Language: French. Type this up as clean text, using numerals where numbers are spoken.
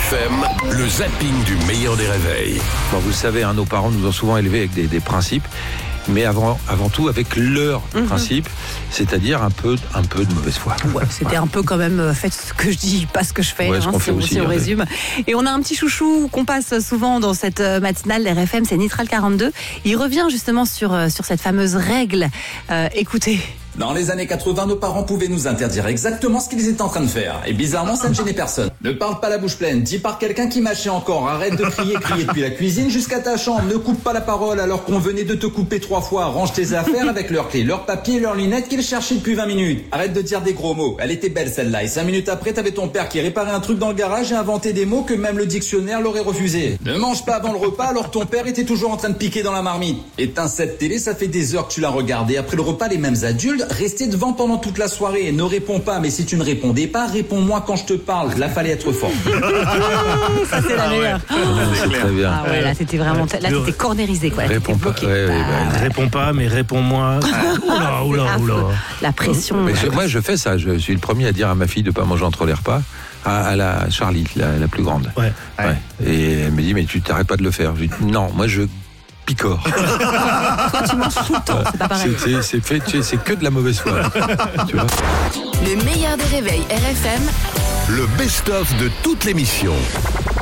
RFM, le zapping du meilleur des réveils. Bon, vous le savez, nos parents nous ont souvent élevés avec des principes, mais avant tout avec leurs principes, c'est-à-dire un peu de mauvaise foi. Ouais, c'était un peu quand même, faites ce que je dis, pas ce que je fais, ce qu'on fait aussi, si on résume. Et on a un petit chouchou qu'on passe souvent dans cette matinale RFM, c'est Nitral 42. Il revient justement sur cette fameuse règle. Écoutez. Dans les années 80, nos parents pouvaient nous interdire exactement ce qu'ils étaient en train de faire. Et bizarrement, ça ne gênait personne. Ne parle pas la bouche pleine, dis par quelqu'un qui mâchait encore. Arrête de crier depuis la cuisine jusqu'à ta chambre. Ne coupe pas la parole alors qu'on venait de te couper 3 fois. Range tes affaires avec leurs clés, leurs papiers, leurs lunettes qu'ils cherchaient depuis 20 minutes. Arrête de dire des gros mots. Elle était belle celle-là. Et 5 minutes après, t'avais ton père qui réparait un truc dans le garage et inventait des mots que même le dictionnaire l'aurait refusé. Ne mange pas avant le repas alors ton père était toujours en train de piquer dans la marmite. Éteins cette télé, ça fait des heures que tu l'as regardée. Après le repas, les mêmes adultes restaient devant pendant toute la soirée. Ne réponds pas, mais si tu ne répondais pas, réponds-moi quand je te parle. Là, fallait être fort. Ça, c'est la meilleure. C'est très bien. Ah ouais, là, c'était vraiment, là, c'était cornérisé, quoi. Réponds pas. Réponds pas, mais réponds-moi. Oula. La pression. Mais moi, je fais ça. Je suis le premier à dire à ma fille de pas manger entre les repas. À la Charlie, la plus grande. Ouais. Et elle me dit, mais tu t'arrêtes pas de le faire. Je dis, non, moi, je picore. Toi, tu manges tout le temps, c'est pas pareil. C'est que de la mauvaise foi. Tu vois. Le meilleur des réveils RFM, Le best-of de toute l'émission.